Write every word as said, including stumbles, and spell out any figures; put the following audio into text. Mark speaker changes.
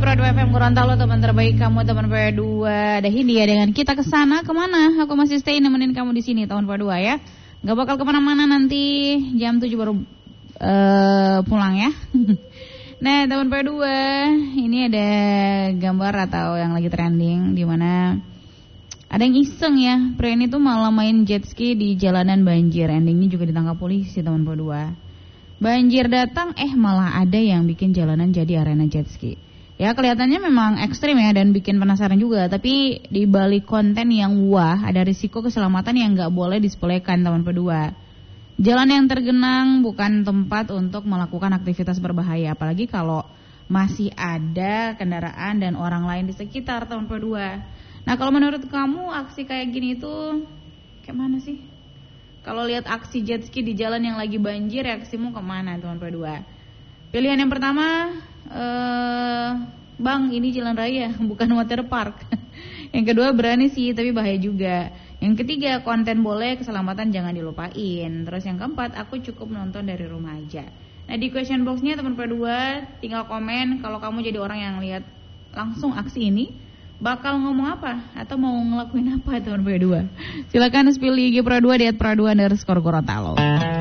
Speaker 1: Pro dua F M Gorontalo, teman terbaik kamu, teman Pro dua. Ada Hindia dengan kita kesana kemana? Aku masih stay nemenin kamu di sini, teman Pro dua ya. Gak bakal kemana-mana, nanti jam tujuh baru uh, pulang ya. Nah, teman Pro dua, ini ada gambar atau yang lagi trending di mana ada yang iseng ya, pria ini tuh malah main jet ski di jalanan banjir. Endingnya juga ditangkap polisi, teman Pro dua. Banjir datang, eh malah ada yang bikin jalanan jadi arena jet ski. Ya kelihatannya memang ekstrim ya dan bikin penasaran juga. Tapi di balik konten yang wah, ada risiko keselamatan yang gak boleh disepelekan, teman Pro dua. Jalan yang tergenang bukan tempat untuk melakukan aktivitas berbahaya, apalagi kalau masih ada kendaraan dan orang lain di sekitar, teman Pro dua. Nah, kalau menurut kamu aksi kayak gini tuh kayak mana sih? Kalau lihat aksi jet ski di jalan yang lagi banjir, reaksimu kemana, teman Pro dua? Pilihan yang pertama, eh, bang ini jalan raya bukan water park. Yang kedua, berani sih tapi bahaya juga. Yang ketiga, konten boleh, keselamatan jangan dilupain. Terus yang keempat, aku cukup nonton dari rumah aja. Nah, di question boxnya teman Pro dua tinggal komen kalau kamu jadi orang yang lihat langsung aksi ini, bakal ngomong apa atau mau ngelakuin apa, teman Pro dua. Silakan spill I G Pro dua di at pro dua underscore Gorontalo.